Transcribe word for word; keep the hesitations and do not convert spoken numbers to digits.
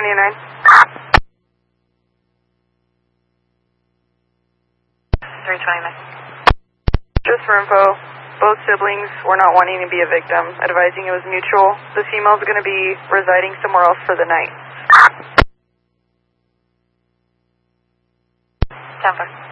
twenty-nine. three twenty-nine. Just for info, both siblings were not wanting to be a victim, advising it was mutual. The female is going to be residing somewhere else for the night. ten four.